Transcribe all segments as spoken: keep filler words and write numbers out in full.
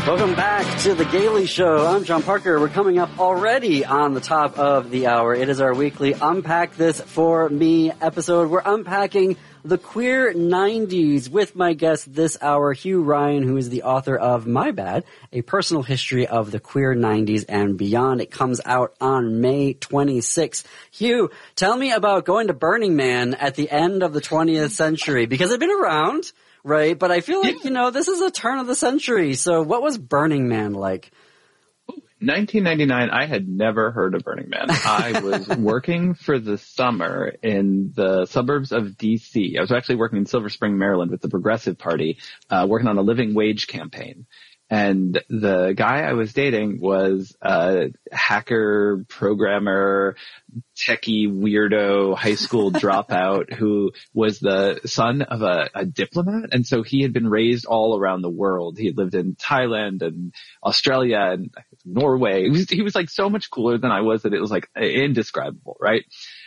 Welcome back to The Gailey Show. I'm John Parker. We're coming up already on the top of the hour. It is our weekly Unpack This For Me episode. We're unpacking the queer nineties with my guest this hour, Hugh Ryan, who is the author of My Bad, A Personal History of the Queer nineties and Beyond. It comes out on May twenty-sixth. Hugh, tell me about going to Burning Man at the end of the twentieth century, because I've been around. Right, but I feel like, you know, this is a turn of the century. So what was Burning Man like? nineteen ninety-nine, I had never heard of Burning Man. I was working for the summer in the suburbs of D C. I was actually working in Silver Spring, Maryland with the Progressive Party, uh, working on a living wage campaign. And the guy I was dating was a hacker, programmer, techie weirdo, high school dropout who was the son of a, a diplomat. And so he had been raised all around the world. He had lived in Thailand and Australia and Norway. He was, he was like so much cooler than I was that it was like indescribable, right?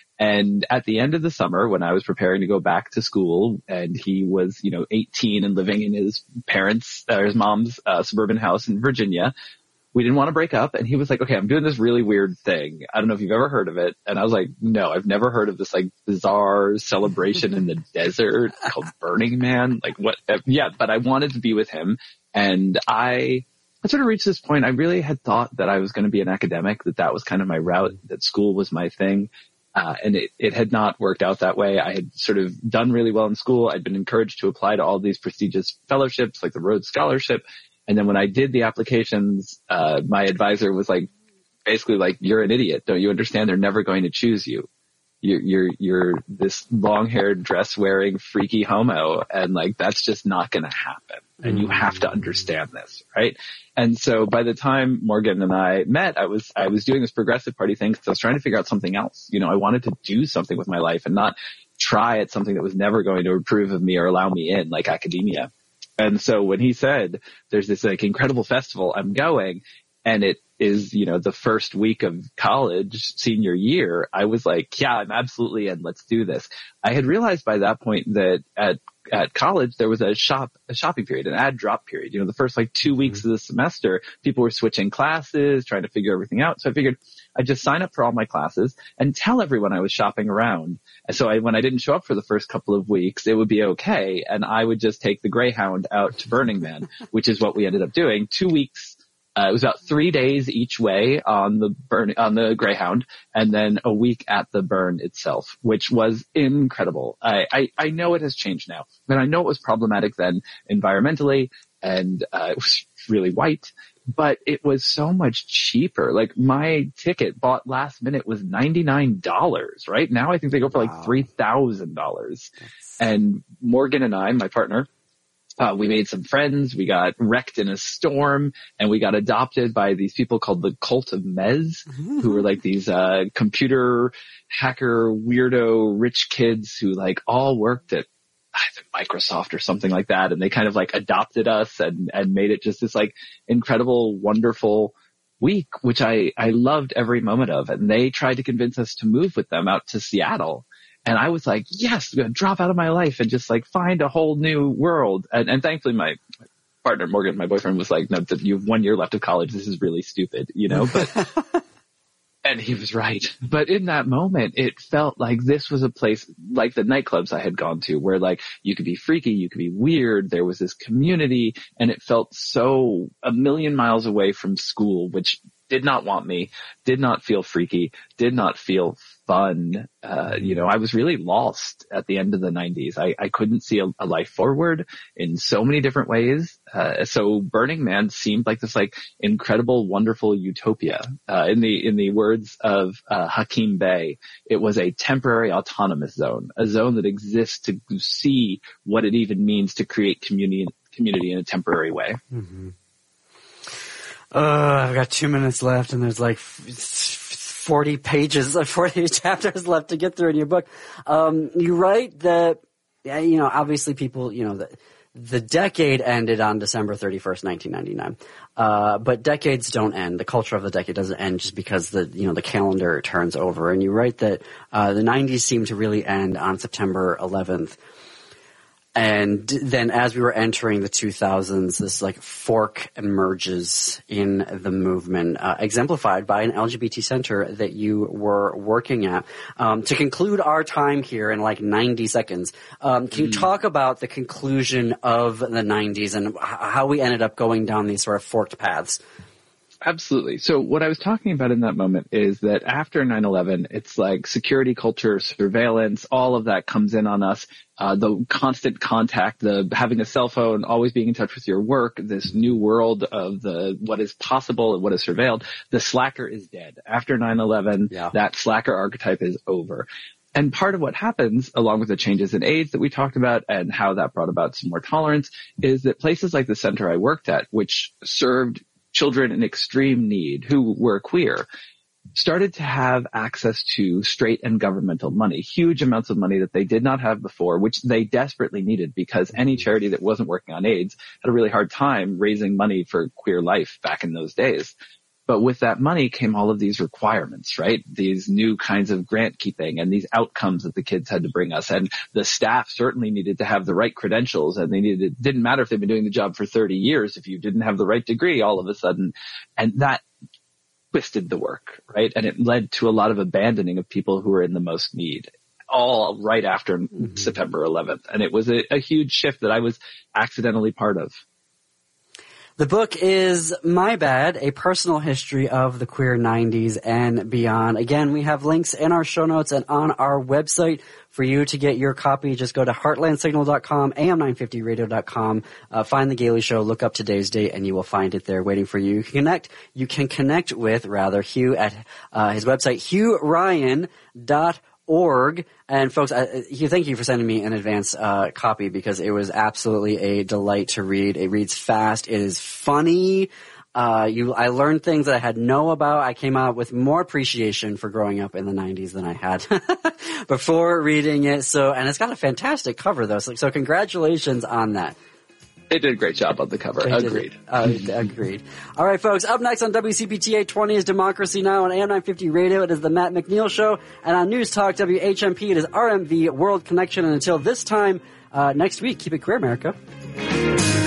And at the end of the summer, when I was preparing to go back to school, and he was, you know, eighteen and living in his parents' or his mom's uh, suburban house in Virginia, we didn't want to break up. And he was like, okay, I'm doing this really weird thing. I don't know if you've ever heard of it. And I was like, no, I've never heard of this like bizarre celebration in the desert called Burning Man. Like what? Yeah, but I wanted to be with him. And I, I sort of reached this point. I really had thought that I was going to be an academic, that that was kind of my route, that school was my thing. Uh, and it, it had not worked out that way. I had sort of done really well in school. I'd been encouraged to apply to all these prestigious fellowships like the Rhodes Scholarship. And then when I did the applications, uh, my advisor was like, basically like, you're an idiot. Don't you understand? They're never going to choose you. You're, you're, you're this long-haired, dress-wearing, freaky homo. And like, that's just not going to happen. And you have to understand this, right? And so by the time Morgan and I met, I was, I was doing this Progressive Party thing because I was trying to figure out something else. You know, I wanted to do something with my life and not try at something that was never going to approve of me or allow me in, like academia. And so when he said, there's this like incredible festival, I'm going, and it is, you know, the first week of college, senior year, I was like, yeah, I'm absolutely in. Let's do this. I had realized by that point that at at college, there was a shop, a shopping period, an ad drop period. You know, the first like two weeks mm-hmm. of the semester, people were switching classes, trying to figure everything out. So I figured I'd just sign up for all my classes and tell everyone I was shopping around. And so I, when I didn't show up for the first couple of weeks, it would be okay. And I would just take the Greyhound out to Burning Man, which is what we ended up doing. Two weeks. Uh, it was about three days each way on the burn, on the Greyhound, and then a week at the burn itself, which was incredible. I, I, I know it has changed now, but I know it was problematic then environmentally, and uh, it was really white, but it was so much cheaper. Like my ticket bought last minute was ninety-nine dollars, right? Now I think they go for like wow. three thousand dollars. And Morgan and I, my partner, Uh, we made some friends, we got wrecked in a storm, and we got adopted by these people called the Cult of Mez, mm-hmm. who were like these, uh, computer hacker, weirdo, rich kids who like all worked at either Microsoft or something like that. And they kind of like adopted us and, and made it just this like incredible, wonderful week, which I, I loved every moment of. And they tried to convince us to move with them out to Seattle. And I was like, yes, I'm going to drop out of my life and just like find a whole new world. And, and thankfully my partner, Morgan, my boyfriend, was like, no, you have one year left of college. This is really stupid, you know, but, and he was right. But in that moment, it felt like this was a place like the nightclubs I had gone to where like you could be freaky, you could be weird. There was this community, and it felt so a million miles away from school, which did not want me, did not feel freaky, did not feel fun. Uh, you know, I was really lost at the end of the nineties. I, I couldn't see a, a life forward in so many different ways. Uh, so Burning Man seemed like this like incredible, wonderful utopia. Uh, in the, in the words of, uh, Hakeem Bey, it was a temporary autonomous zone, a zone that exists to see what it even means to create community, community in a temporary way. Mm-hmm. Uh, I've got two minutes left, and there's like forty pages, forty chapters left to get through in your book. Um, you write that, you know, obviously people, you know, the, the decade ended on December thirty-first, nineteen ninety-nine. Uh, but decades don't end. The culture of the decade doesn't end just because the, you know, the calendar turns over. And you write that, uh, the nineties seem to really end on September eleventh. And then as we were entering the two thousands, this like fork emerges in the movement, uh, exemplified by an L G B T center that you were working at. Um, to conclude our time here in like ninety seconds, um, can you mm. talk about the conclusion of the nineties and h- how we ended up going down these sort of forked paths? Absolutely. So what I was talking about in that moment is that after nine eleven, it's like security culture, surveillance, all of that comes in on us. Uh, the constant contact, the having a cell phone, always being in touch with your work, this new world of the what is possible and what is surveilled. The slacker is dead. After nine eleven, yeah. that slacker archetype is over. And part of what happens, along with the changes in AIDS that we talked about and how that brought about some more tolerance, is that places like the center I worked at, which served children in extreme need who were queer, started to have access to straight and governmental money, huge amounts of money that they did not have before, which they desperately needed because any charity that wasn't working on AIDS had a really hard time raising money for queer life back in those days. But with that money came all of these requirements, right? These new kinds of grant keeping and these outcomes that the kids had to bring us. And the staff certainly needed to have the right credentials, and they needed, it didn't matter if they'd been doing the job for thirty years. If you didn't have the right degree all of a sudden, and that twisted the work, right? And it led to a lot of abandoning of people who were in the most need, all right after mm-hmm. September eleventh. And it was a, a huge shift that I was accidentally part of. The book is My Bad, A Personal History of the Queer nineties and Beyond. Again, we have links in our show notes and on our website for you to get your copy. Just go to heartland signal dot com, A M nine fifty radio dot com, uh, find The Gailey Show, look up today's date, and you will find it there waiting for you. You can connect, you can connect with, rather, Hugh at uh, his website, hugh ryan dot com. Org. And folks, I, thank you for sending me an advance uh, copy because it was absolutely a delight to read. It reads fast. It is funny. Uh, you, I learned things that I had no about. I came out with more appreciation for growing up in the nineties than I had before reading it. So, and it's got a fantastic cover though. So, so congratulations on that. They did a great job on the cover. They agreed. Uh, agreed. All right, folks. Up next on W C P T eight twenty is Democracy Now! On A M nine fifty Radio. It is the Matt McNeil Show. And on News Talk W H M P, it is R M V World Connection. And until this time uh, next week, keep it queer, America.